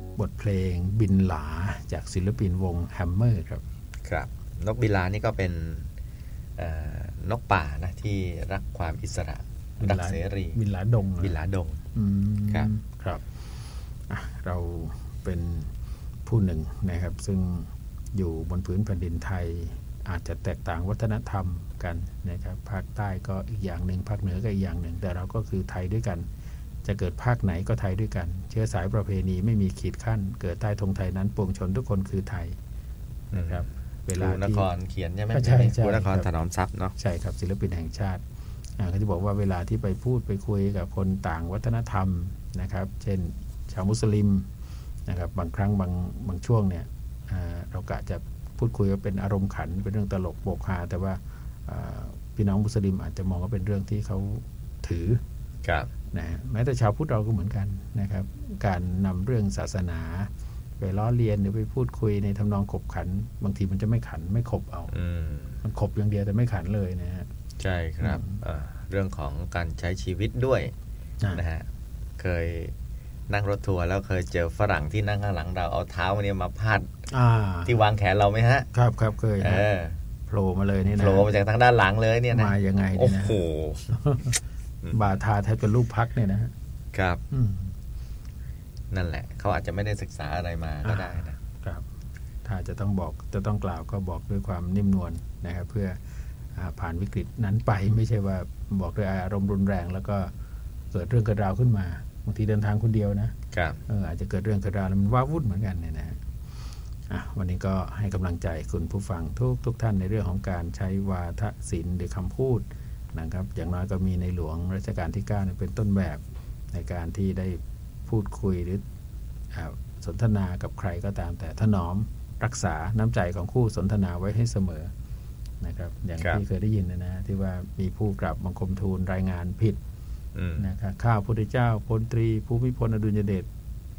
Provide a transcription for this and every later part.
บทเพลงบินหลาจากศิลปินวงแฮมเมอร์ครับครับนกบินหลานี่ก็เป็นนกป่านะที่รักความอิสระรักเสรีบินหลาดงครับครับเราเป็นผู้หนึ่งนะครับซึ่งอยู่บนพื้นแผ่นดินไทยอาจจะแตกต่างวัฒนธรรมกันนะครับภาคใต้ก็อีกอย่างหนึ่งภาคเหนือก็อีกอย่างหนึ่งแต่เราก็คือไทยด้วยกันจะเกิดภาคไหนก็ไทยด้วยกันเชื้อสายประเพณีไม่มีขีดขั้นเกิดใต้ธงไทยนั้นปวงชนทุกคนคือไทยนะครับเวลาที่นครเขียนใช่ไหมใช่ครูนครถนอมทรัพย์เนาะใช่ครับศิลปินแห่งชาติเขาจะบอกว่าเวลาที่ไปพูดไปคุยกับคนต่างวัฒนธรรมนะครับเช่นชาวมุสลิมนะครับบางครั้งบางช่วงเนี่ยเรากะจะพูดคุยว่าเป็นอารมณ์ขันเป็นเรื่องตลกโปกฮาแต่ว่าพี่น้องมุสลิมอาจจะมองว่าเป็นเรื่องที่เขาถือนะแม้แต่ชาวพุทธเราก็เหมือนกันนะครับการนำเรื่องศาสนาไปล้อเลียนหรือไปพูดคุยในทำนองขบขันบางทีมันจะไม่ขันไม่ขบเอามันขบอย่างเดียวแต่ไม่ขันเลยนะฮะใช่ครับเรื่องของการใช้ชีวิตด้วยนะฮะเคยนั่งรถทัวร์แล้วเคยเจอฝรั่งที่นั่งข้างหลังเราเอาเท้าเนี่ยมาพาดที่วางแขนเราไหมฮะครับเคยโผล่มาเลยนี่นะโผล่มาจากทางด้านหลังเลยเนี่ยนะมายังไงเนี่ยนะโอ้โหบาทาแทบเป็นรูปพักเนี่ยนะครับนั่นแหละเขาอาจจะไม่ได้ศึกษาอะไรมาก็ได้นะครับถ้าจะต้องบอกจะต้องกล่าวก็บอกด้วยความนิ่มนวลนะครับเพื่อผ่านวิกฤตนั้นไปไม่ใช่ว่าบอกด้วยอารมณ์รุนแรงแล้วก็เกิดเรื่องกระราวขึ้นมาบางทีเดินทางคนเดียวนะครับอาจจะเกิดเรื่องกระราวแล้วมันว้าวุ่นเหมือนกันเนี่ยนะวันนี้ก็ให้กำลังใจคุณผู้ฟังทุกท่านในเรื่องของการใช้วาทศิลป์หรือคำพูดนะครับอย่างน้อยก็มีในหลวงรัชกาลที่9เป็นต้นแบบในการที่ได้พูดคุยหรือสนทนากับใครก็ตามแต่ถนอมรักษาน้ำใจของคู่สนทนาไว้ให้เสมอนะครับอย่างที่เคยได้ยินนะที่ว่ามีผู้กราบบังคมทูลรายงานผิดนะครับข้าพุทธเจ้าพลตรีภูมิพลอดุลยเดช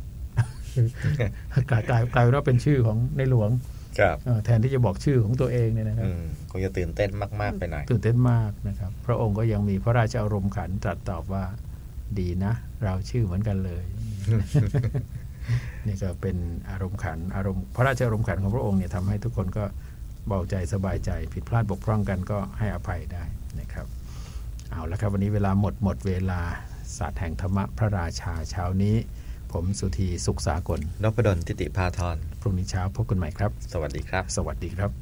กลายว่าเป็นชื่อของในหลวงแทนที่จะบอกชื่อของตัวเองเนี่ยนะครับคงจะตื่นเต้นมากๆไปหน่อยตื่นเต้นมากนะครับพระองค์ก็ยังมีพระราชอารมณ์ขันตรัสตอบว่าดีนะเราชื่อเหมือนกันเลย นี่ก็เป็นอารมณ์ขันอารมณ์พระราชอารมณ์ขันของพระองค์เนี่ยทำให้ทุกคนก็เบาใจสบายใจผิดพลาดบกพร่องกันก็ให้อภัยได้นะครับเอาละครับวันนี้เวลาหมดเวลาศาสตร์แห่งธรรมะพระราชาเช้านี้ผมสุธีสุขสากลนพดลทิติภาธรพรุ่งนี้เช้าพบกันใหม่ครับสวัสดีครับสวัสดีครับ